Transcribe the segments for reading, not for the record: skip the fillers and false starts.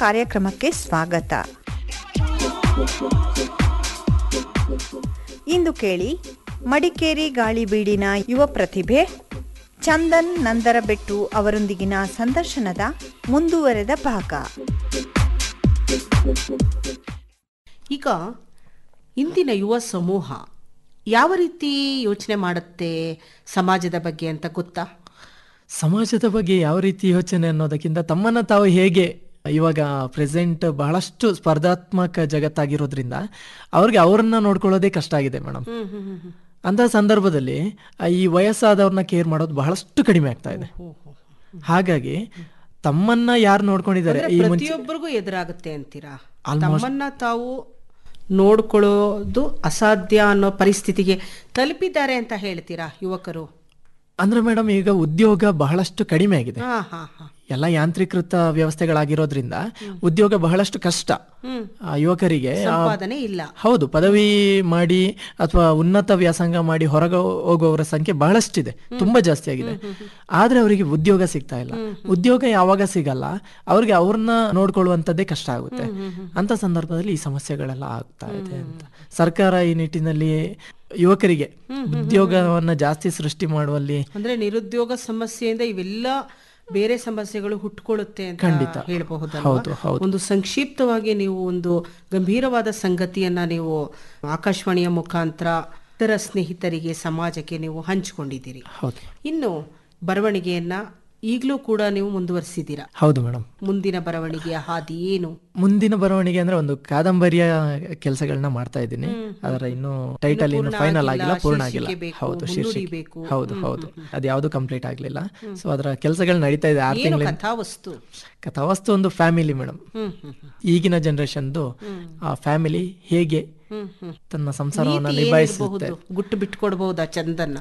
ಕಾರ್ಯಕ್ರಮಕ್ಕೆ ಸ್ವಾಗತ. ಇಂದು ಕೇಳಿ ಮಡಿಕೇರಿ ಗಾಳಿಬೀಡಿನ ಯುವ ಪ್ರತಿಭೆ ಚಂದನ್ ನಂದರಬೆಟ್ಟು ಅವರೊಂದಿಗಿನ ಸಂದರ್ಶನದ ಮುಂದುವರೆದ ಭಾಗ. ಈಗ ಇಂದಿನ ಯುವ ಸಮೂಹ ಯಾವ ರೀತಿ ಯೋಚನೆ ಮಾಡುತ್ತೆ ಸಮಾಜದ ಬಗ್ಗೆ ಅಂತ ಗೊತ್ತಾ? ಸಮಾಜದ ಬಗ್ಗೆ ಯಾವ ರೀತಿ ಯೋಚನೆ ಅನ್ನೋದಕ್ಕಿಂತ ತಮ್ಮನ್ನು ತಾವು ಹೇಗೆ, ಇವಾಗ ಪ್ರೆಸೆಂಟ್ ಬಹಳಷ್ಟು ಸ್ಪರ್ಧಾತ್ಮಕ ಜಗತ್ತಾಗಿರೋದ್ರಿಂದ ಅವ್ರಿಗೆ ಅವ್ರನ್ನ ನೋಡ್ಕೊಳ್ಳೋದೇ ಕಷ್ಟ ಆಗಿದೆ ಮೇಡಮ್. ಅಂತ ಸಂದರ್ಭದಲ್ಲಿ ಈ ವಯಸ್ಸಾದವ್ರನ್ನ ಕೇರ್ ಮಾಡೋದು ಬಹಳಷ್ಟು ಕಡಿಮೆ ಆಗ್ತಾ ಇದೆ. ಹಾಗಾಗಿ ತಮ್ಮನ್ನ ಯಾರು ನೋಡ್ಕೊಂಡಿದ್ದಾರೆ ಈ ಪ್ರತಿಯೊಬ್ಬರಿಗೂ ಎದುರಾಗುತ್ತೆ ಅಂತೀರಾ? ತಮ್ಮನ್ನ ತಾವು ನೋಡ್ಕೊಳ್ಳೋದು ಅಸಾಧ್ಯ ಅನ್ನೋ ಪರಿಸ್ಥಿತಿಗೆ ತಲುಪಿದ್ದಾರೆ ಅಂತ ಹೇಳ್ತೀರಾ ಯುವಕರು? ಅಂದ್ರೆ ಮೇಡಮ್, ಈಗ ಉದ್ಯೋಗ ಬಹಳಷ್ಟು ಕಡಿಮೆ ಆಗಿದೆ. ಎಲ್ಲ ಯಾಂತ್ರೀಕೃತ ವ್ಯವಸ್ಥೆಗಳಾಗಿರೋದ್ರಿಂದ ಉದ್ಯೋಗ ಬಹಳಷ್ಟು ಕಷ್ಟ ಯುವಕರಿಗೆ. ಸಂಪಾದನೆ ಇಲ್ಲ. ಹೌದು, ಪದವಿ ಮಾಡಿ ಅಥವಾ ಉನ್ನತ ವ್ಯಾಸಂಗ ಮಾಡಿ ಹೊರಗೆ ಹೋಗುವವರ ಸಂಖ್ಯೆ ಬಹಳಷ್ಟಿದೆ, ತುಂಬಾ ಜಾಸ್ತಿ ಆಗಿದೆ. ಆದ್ರೆ ಅವರಿಗೆ ಉದ್ಯೋಗ ಸಿಗ್ತಾ ಇಲ್ಲ. ಉದ್ಯೋಗ ಯಾವಾಗ ಸಿಗಲ್ಲ ಅವ್ರಿಗೆ ಅವ್ರನ್ನ ನೋಡ್ಕೊಳ್ಳುವಂಥದ್ದೇ ಕಷ್ಟ ಆಗುತ್ತೆ. ಅಂತ ಸಂದರ್ಭದಲ್ಲಿ ಈ ಸಮಸ್ಯೆಗಳೆಲ್ಲ ಆಗ್ತಾ ಇದೆ ಅಂತ ಸರ್ಕಾರ ಈ ನಿಟ್ಟಿನಲ್ಲಿ ಯುವಕರಿಗೆ ಉದ್ಯೋಗವನ್ನ ಜಾಸ್ತಿ ಸೃಷ್ಟಿ ಮಾಡುವಲ್ಲಿ, ಅಂದ್ರೆ ನಿರುದ್ಯೋಗ ಸಮಸ್ಯೆಯಿಂದ ಇವೆಲ್ಲ ಬೇರೆ ಸಮಸ್ಯೆಗಳು ಹುಟ್ಟುಕೊಳ್ಳುತ್ತೆ ಅಂತ ಖಂಡಿತ ಹೇಳ್ಬಹುದಲ್ವಾ? ಒಂದು ಸಂಕ್ಷಿಪ್ತವಾಗಿ ನೀವು ಒಂದು ಗಂಭೀರವಾದ ಸಂಗತಿಯನ್ನ ನೀವು ಆಕಾಶವಾಣಿಯ ಮುಖಾಂತರ ಇತರ ಸ್ನೇಹಿತರಿಗೆ, ಸಮಾಜಕ್ಕೆ ನೀವು ಹಂಚಿಕೊಂಡಿದ್ದೀರಿ. ಇನ್ನು ಬರವಣಿಗೆಯನ್ನ ಈಗಲೂ ಕೂಡ ನೀವು ಮುಂದುವರಿಸಿದ್ದೀರಾ? ಹೌದು ಮೇಡಮ್. ಮುಂದಿನ ಬರವಣಿಗೆಯ ಹಾದಿ ಏನು? ಮುಂದಿನ ಬರವಣಿಗೆ ಅಂದ್ರೆ ಒಂದು ಕಾದಂಬರಿಯ ಕೆಲಸಗಳನ್ನ ಮಾಡ್ತಾ ಇದ್ದೀನಿ. ಅದರ ಇನ್ನು ಟೈಟಲ್ ಇನ್ನು ಫೈನಲ್ ಆಗಿಲ್ಲ, ಪೂರ್ಣ ಆಗಿಲ್ಲ. ಹೌದು, ಶೀರ್ಷಿಕೆ. ಹೌದು ಹೌದು, ಅದು ಯಾವುದು ಕಂಪ್ಲೀಟ್ ಆಗ್ಲಿಲ್ಲ. ಸೊ ಅದರ ಕೆಲಸಗಳು ನಡೀತಾ ಇದೆ. 6 ತಿಂಗಳ ಕಥಾವಸ್ತು ಒಂದು ಫ್ಯಾಮಿಲಿ ಮೇಡಮ್. ಈಗಿನ ಜನರೇಷನ್ದು ಆ ಫ್ಯಾಮಿಲಿ ಹೇಗೆ ತನ್ನ ಸಂಸಾರವನ್ನ ನಿಭಾಯಿಸುತ್ತೆ. ಗುಟ್ಟು ಬಿಟ್ಕೊಡ್ಬಹುದಾ ಚಂದನ್ನ?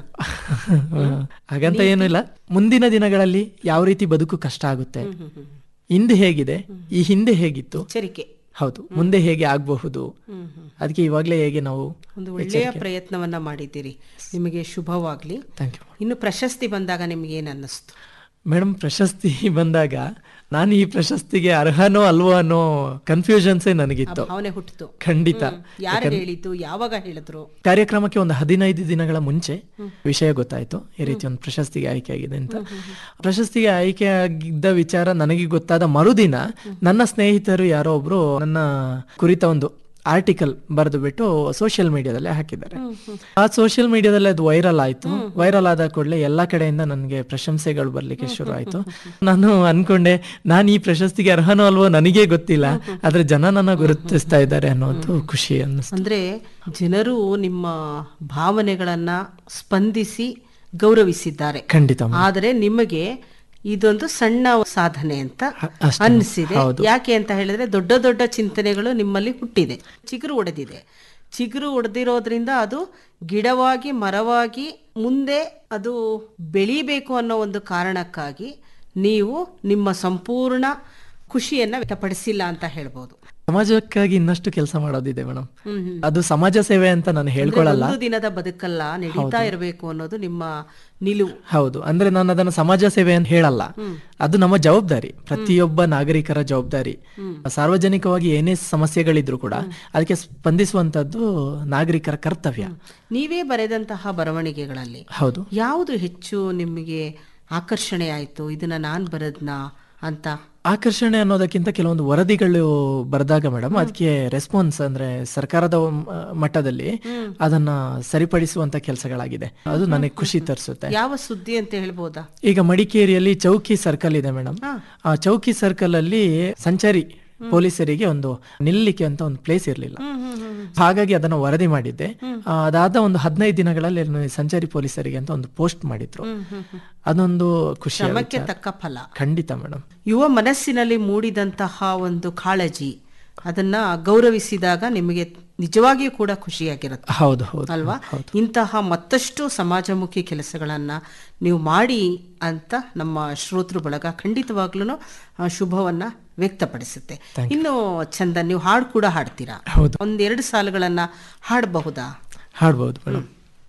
ಹಾಗಂತ ಏನೂ ಇಲ್ಲ. ಮುಂದಿನ ದಿನಗಳಲ್ಲಿ ಯಾವ ರೀತಿ ಬದುಕು ಕಷ್ಟ ಆಗುತ್ತೆ, ಹಿಂದೆ ಹೇಗಿದೆ, ಈ ಹಿಂದೆ ಹೇಗಿತ್ತು, ಹೌದು ಮುಂದೆ ಹೇಗೆ ಆಗಬಹುದು, ಅದಕ್ಕೆ ಇವಾಗಲೇ ಹೇಗೆ ನಾವು ಒಂದು ಒಳ್ಳೆಯ ಪ್ರಯತ್ನವನ್ನ ಮಾಡಿದ್ದೀರಿ. ನಿಮಗೆ ಶುಭವಾಗ್ಲಿ. ಇನ್ನು ಪ್ರಶಸ್ತಿ ಬಂದಾಗ ನಿಮ್ಗೆ ಏನ್ ಅನ್ನಿಸ್ತು ಮೇಡಮ್? ಪ್ರಶಸ್ತಿ ಬಂದಾಗ ನಾನು ಈ ಪ್ರಶಸ್ತಿಗೆ ಅರ್ಹನೋ ಅಲ್ವೋ ಅನ್ನೋ ಕನ್ಫ್ಯೂಷನ್ಸೇ ನನಗಿತ್ತು. ಖಂಡಿತ. ಯಾರು ಹೇಳಿದ್ದು, ಯಾವಾಗ ಹೇಳಿದ್ರು? ಕಾರ್ಯಕ್ರಮಕ್ಕೆ ಒಂದು 15 ದಿನಗಳ ಮುಂಚೆ ವಿಷಯ ಗೊತ್ತಾಯ್ತು, ಈ ರೀತಿ ಒಂದು ಪ್ರಶಸ್ತಿಗೆ ಆಯ್ಕೆ ಆಗಿದೆ ಅಂತ. ಪ್ರಶಸ್ತಿಗೆ ಆಯ್ಕೆ ಆಗಿದ್ದ ವಿಚಾರ ನನಗೆ ಗೊತ್ತಾದ ಮರುದಿನ ನನ್ನ ಸ್ನೇಹಿತರು ಯಾರೋ ಒಬ್ರು ನನ್ನ ಕುರಿತ ಒಂದು ಆರ್ಟಿಕಲ್ ಬರೆದು ಬಿಟ್ಟು ಸೋಷಿಯಲ್ ಮೀಡಿಯಾದಲ್ಲಿ ಹಾಕಿದ್ದಾರೆ. ಆ ಸೋಷಿಯಲ್ ಮೀಡಿಯಾದಲ್ಲಿ ಅದು ವೈರಲ್ ಆಯ್ತು. ವೈರಲ್ ಆದ ಕೂಡಲೇ ಎಲ್ಲಾ ಕಡೆಯಿಂದ ನನಗೆ ಪ್ರಶಂಸೆಗಳು ಬರ್ಲಿಕ್ಕೆ ಶುರು ಆಯ್ತು. ನಾನು ಅನ್ಕೊಂಡೆ, ನಾನು ಈ ಪ್ರಶಸ್ತಿಗೆ ಅರ್ಹನೋ ಅಲ್ವೋ ನನಗೇ ಗೊತ್ತಿಲ್ಲ, ಆದ್ರೆ ಜನ ನನ್ನ ಗುರುತಿಸ್ತಾ ಇದ್ದಾರೆ ಅನ್ನೋದು ಖುಷಿ ಅನ್ನಿಸ್ತು. ಅಂದ್ರೆ ಜನರು ನಿಮ್ಮ ಭಾವನೆಗಳನ್ನ ಸ್ಪಂದಿಸಿ ಗೌರವಿಸಿದ್ದಾರೆ. ಖಂಡಿತ. ಆದರೆ ನಿಮಗೆ ಇದೊಂದು ಸಣ್ಣ ಸಾಧನೆ ಅಂತ ಅನಿಸಿದೆ. ಯಾಕೆ ಅಂತ ಹೇಳಿದ್ರೆ ದೊಡ್ಡ ದೊಡ್ಡ ಚಿಂತನೆಗಳು ನಿಮ್ಮಲ್ಲಿ ಹುಟ್ಟಿದೆ, ಚಿಗುರು ಒಡೆದಿದೆ. ಚಿಗುರು ಒಡೆದಿರೋದ್ರಿಂದ ಅದು ಗಿಡವಾಗಿ, ಮರವಾಗಿ ಮುಂದೆ ಅದು ಬೆಳೀಬೇಕು ಅನ್ನೋ ಒಂದು ಕಾರಣಕ್ಕಾಗಿ ನೀವು ನಿಮ್ಮ ಸಂಪೂರ್ಣ ಖುಷಿಯನ್ನ ವ್ಯಕ್ತಪಡಿಸಿಲ್ಲ ಅಂತ ಹೇಳ್ಬೋದು. ಸಮಾಜಕ್ಕಾಗಿ ಇನ್ನಷ್ಟು ಕೆಲಸ ಮಾಡೋದಿದೆ ಮೇಡಮ್. ಅದು ಸಮಾಜ ಸೇವೆ ಅಂತ ನಾನು ಹೇಳ್ಕೊಳ್ಳಲ್ಲ. ಒಂದು ದಿನದ ಬದುಕಲ್ಲ, ನಡೀತಾ ಇರಬೇಕು ಅನ್ನೋದು ನಿಮ್ಮ ನಿಲುವು. ಹೌದು, ಅಂದ್ರೆ ನಾನು ಅದನ್ನು ಸಮಾಜ ಸೇವೆ ಅಂತ ಹೇಳಲ್ಲ. ಅದು ನಮ್ಮ ಜವಾಬ್ದಾರಿ, ಪ್ರತಿಯೊಬ್ಬ ನಾಗರಿಕರ ಜವಾಬ್ದಾರಿ. ಸಾರ್ವಜನಿಕವಾಗಿ ಏನೇ ಸಮಸ್ಯೆಗಳಿದ್ರು ಕೂಡ ಅದಕ್ಕೆ ಸ್ಪಂದಿಸುವಂತದ್ದು ನಾಗರಿಕರ ಕರ್ತವ್ಯ. ನೀವೇ ಬರೆದಂತಹ ಬರವಣಿಗೆಗಳಲ್ಲಿ ಹೌದು ಯಾವುದು ಹೆಚ್ಚು ನಿಮಗೆ ಆಕರ್ಷಣೆ ಆಯ್ತು, ಇದನ್ನ ನಾನ್ ಬರದ್ನಾ ಅಂತ? ಆಕರ್ಷಣೆ ಅನ್ನೋದಕ್ಕಿಂತ ಕೆಲವೊಂದು ವರದಿಗಳು ಬರೆದಾಗ ಮೇಡಮ್, ಅದಕ್ಕೆ ರೆಸ್ಪಾನ್ಸ್ ಅಂದ್ರೆ ಸರ್ಕಾರದ ಮಟ್ಟದಲ್ಲಿ ಅದನ್ನ ಸರಿಪಡಿಸುವಂತ ಕೆಲಸಗಳಾಗಿದೆ. ಅದು ನನಗೆ ಖುಷಿ ತರಿಸುತ್ತೆ. ಯಾವ ಸುದ್ದಿ ಅಂತ ಹೇಳ್ಬೋದಾ? ಈಗ ಮಡಿಕೇರಿಯಲ್ಲಿ ಚೌಕಿ ಸರ್ಕಲ್ ಇದೆ ಮೇಡಮ್. ಆ ಚೌಕಿ ಸರ್ಕಲ್ ಅಲ್ಲಿ ಸಂಚಾರಿ ಪೊಲೀಸರಿಗೆ ಒಂದು ನಿಲ್ಲಿಕ್ಕೆ ಅಂತ ಒಂದು ಪ್ಲೇಸ್ ಇರಲಿಲ್ಲ. ಹಾಗಾಗಿ ಅದನ್ನು ವರದಿ ಮಾಡಿದ್ದೆ. ಅದಾದ ಒಂದು 15 ದಿನಗಳಲ್ಲಿ ಸಂಚಾರಿ ಪೊಲೀಸರಿಗೆ ಅಂತ ಒಂದು ಪೋಸ್ಟ್ ಮಾಡಿದ್ರು. ಅದೊಂದು ಖುಷಿ, ತಕ್ಕ ಫಲ. ಖಂಡಿತ ಮೇಡಮ್. ಯುವ ಮನಸ್ಸಿನಲ್ಲಿ ಮೂಡಿದಂತಹ ಒಂದು ಕಾಳಜಿ, ಅದನ್ನ ಗೌರವಿಸಿದಾಗ ನಿಮಗೆ ನಿಜವಾಗಿಯೂ ಕೂಡ ಖುಷಿಯಾಗಿರುತ್ತೆ. ಹೌದು ಹೌದು ಅಲ್ವಾ? ಇಂತಹ ಮತ್ತಷ್ಟು ಸಮಾಜಮುಖಿ ಕೆಲಸಗಳನ್ನ ನೀವು ಮಾಡಿ ಅಂತ ನಮ್ಮ ಶ್ರೋತೃ ಬಳಗ ಖಂಡಿತವಾಗ್ಲೂ ಶುಭವನ್ನ ವ್ಯಕ್ತಪಡಿಸುತ್ತೆ. ಇನ್ನು ಚಂದನ್, ನೀವು ಹಾಡು ಕೂಡ ಹಾಡ್ತೀರಾ? 1-2 ಸಾಲುಗಳನ್ನ ಹಾಡಬಹುದಾ? ಹಾಡಬಹುದು ಮೇಡಮ್.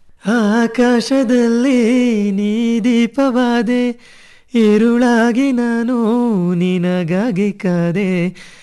ಆಕಾಶದಲ್ಲಿ ನೀ ದೀಪವಾದೆ, ಇರುಳಾಗಿ ನಾನು ನಿನಗಾಗಿ ಕಾದೆ,